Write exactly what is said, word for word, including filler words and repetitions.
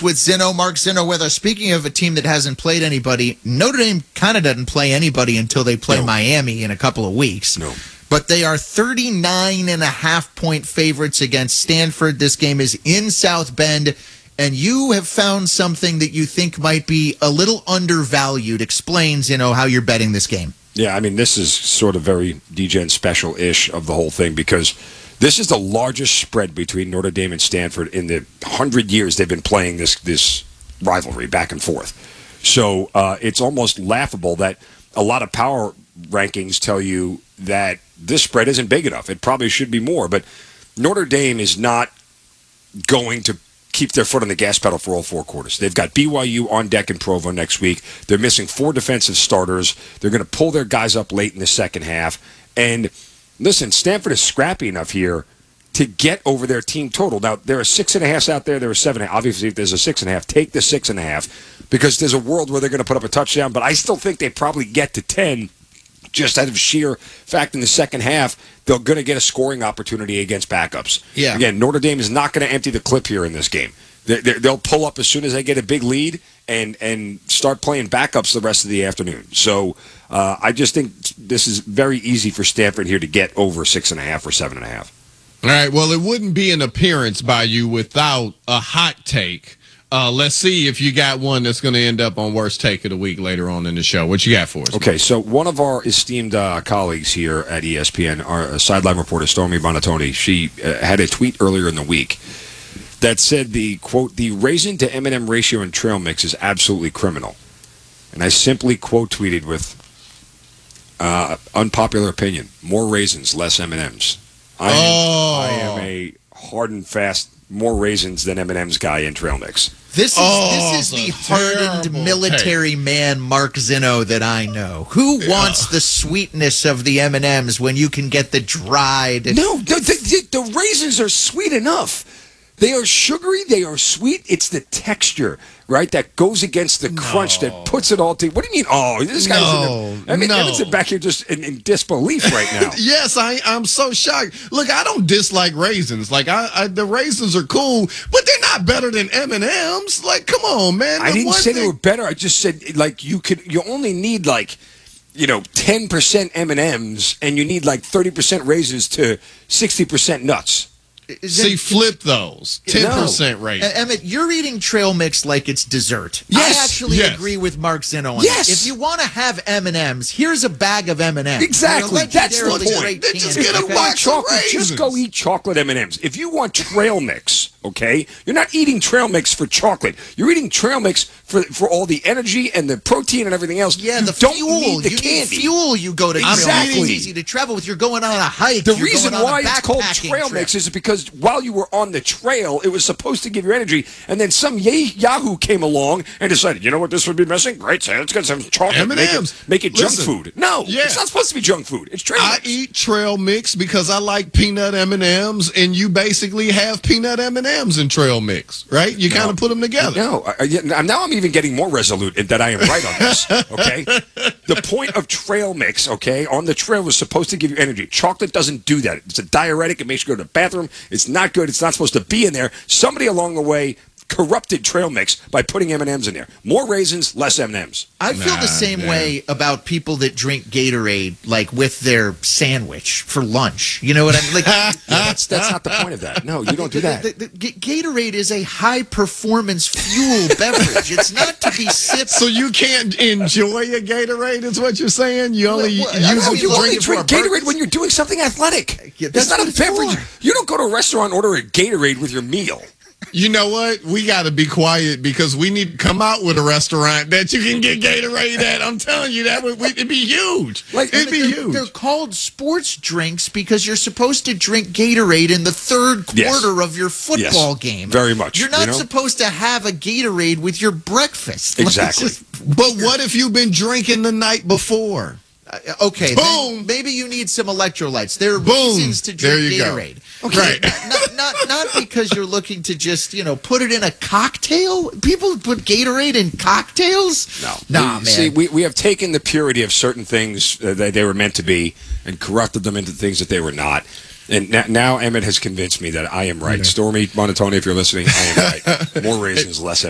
Sports with Zinno. Mark Zinno with us. Speaking of a team that hasn't played anybody, Notre Dame kind of doesn't play anybody until they play no. Miami in a couple of weeks. No. But they are thirty-nine and a half point favorites against Stanford. This game is in South Bend, and you have found something that you think might be a little undervalued. Explains, you know, how you're betting this game. Yeah, I mean, this is sort of very D Gen special-ish of the whole thing because this is the largest spread between Notre Dame and Stanford in the hundred years they've been playing this this rivalry back and forth. So uh, it's almost laughable that a lot of power rankings tell you that this spread isn't big enough. It probably should be more, but Notre Dame is not going to keep their foot on the gas pedal for all four quarters. They've got B Y U on deck in Provo next week. They're missing four defensive starters. They're going to pull their guys up late in the second half. And listen, Stanford is scrappy enough here to get over their team total. Now, there are six and a halfs out there. There are seven. Obviously, if there's a six and a half, take the six and a half because there's a world where they're going to put up a touchdown. But I still think they probably get to ten just out of sheer fact in the second half. They're going to get a scoring opportunity against backups. Yeah. Again, Notre Dame is not going to empty the clip here in this game. They're, they're, they'll pull up as soon as they get a big lead and, and start playing backups the rest of the afternoon. So uh, I just think this is very easy for Stanford here to get over six and a half or seven and a half. All right, well, it wouldn't be an appearance by you without a hot take. Uh, let's see if you got one that's going to end up on worst take of the week later on in the show. What you got for us? Okay, so one of our esteemed uh, colleagues here at E S P N, our uh, sideline reporter, Stormy Bonatoni, she uh, had a tweet earlier in the week that said the, quote, the raisin to M and M ratio in trail mix is absolutely criminal. And I simply quote tweeted with uh, unpopular opinion, more raisins, less M and M's. I am, oh. I am a hard and fast more raisins than M and M's guy in trail mix. This is oh, this is the hardened military take. man Mark Zinno that I know. Who yeah. wants the sweetness of the M and M's when you can get the dried? No, the, the, the raisins are sweet enough. They are sugary. They are sweet. It's the texture, right, that goes against the no. crunch that puts it all together. What do you mean? Oh, this guy's no, in the, I mean, no. Evan's back here just in, in disbelief right now. Yes, I, I'm so shocked. Look, I don't dislike raisins. Like, I, I the raisins are cool, but they're not better than M and M's. Like, come on, man. I the didn't say thing- they were better. I just said, like, you could. You only need, like, you know, ten percent M and M's, and you need, like, thirty percent raisins to sixty percent nuts. See, flip those. ten percent no. rate. Emmett, you're eating trail mix like it's dessert. Yes. I actually yes. agree with Mark Zinno on yes. that. If you want to have M and M's, here's a bag of M and M's. Exactly. That's the point. Just get a okay? box chocolate. of Just go eat chocolate M and M's. If you want trail mix, okay, you're not eating trail mix for chocolate. You're eating trail mix for for all the energy and the protein and everything else. Yeah, you the don't fuel. need the you candy. Need fuel. You go to exactly. trail mix. It's easy to travel with. You're going on a hike. The you're reason going on why a it's called trail trip. mix is because while you were on the trail, it was supposed to give you energy, and then some yay- Yahoo came along and decided, you know what, this would be missing? Great, so let's get some chocolate. M and M's. Make it, make it junk Listen, food. No, yeah. it's not supposed to be junk food. It's trail I mix. eat trail mix because I like peanut M and M's, and you basically have peanut M and M's in trail mix, right? You kind of put them together. No, I, I, now I'm even getting more resolute in that I am right on this, okay? The point of trail mix, okay, on the trail was supposed to give you energy. Chocolate doesn't do that. It's a diuretic. It makes you go to the bathroom. It's not good. It's not supposed to be in there. Somebody along the way corrupted trail mix by putting M and M's in there. More raisins, less M and M's. I feel Nah, the same man. way about people that drink Gatorade, like with their sandwich for lunch. You know what I mean? Like, yeah, that's that's not the point of that. No, you don't do that. The, the, the, Gatorade is a high performance fuel beverage. It's not to be sipped. So you can't enjoy a Gatorade, is what you're saying? You only Well, well, use no, it You to only drink it for a drink Gatorade purpose? when you're doing something athletic. Yeah, That's that's not what a it's beverage. for. You don't go to a restaurant and order a Gatorade with your meal. You know what? We got to be quiet because we need to come out with a restaurant that you can get Gatorade at. I'm telling you, that would it'd be huge. Like, it'd be they're, huge. They're called sports drinks because you're supposed to drink Gatorade in the third quarter Yes. of your football Yes. game. Very much, You're not you know? supposed to have a Gatorade with your breakfast. Like, Exactly. it's just But what if you've been drinking the night before? Uh, okay, Boom. then maybe you need some electrolytes. There are Boom. reasons to There drink you go. Gatorade. Okay. Right. not, not not because you're looking to just, you know, put it in a cocktail. People put Gatorade in cocktails? No. Nah, we, man. See, we, we have taken the purity of certain things uh, that they were meant to be and corrupted them into things that they were not. And now, now Emmett has convinced me that I am right. Yeah. Stormy Bonatoni, if you're listening, I am right. More raisins, less